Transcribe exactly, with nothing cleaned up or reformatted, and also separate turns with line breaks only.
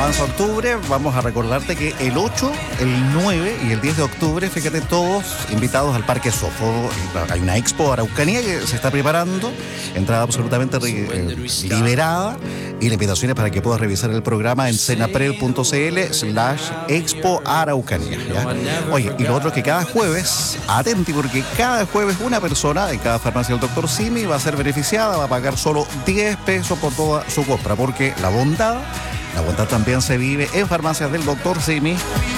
avanza octubre, vamos a recordarte que el ocho, el nueve y el diez de octubre, fíjate, todos invitados al Parque Sofo. Hay una expo Araucanía que se está preparando, entrada absolutamente eh, liberada, y la invitación es para que puedas revisar el programa en cenaprel.cl slash expo Araucanía, ¿ya? Oye, y lo otro es que cada jueves, atenti, porque cada jueves una persona en cada farmacia del doctor Simi va a ser beneficiada, va a pagar solo diez pesos por toda su compra, porque la bondad, la bondad también se vive en farmacias del doctor Simi.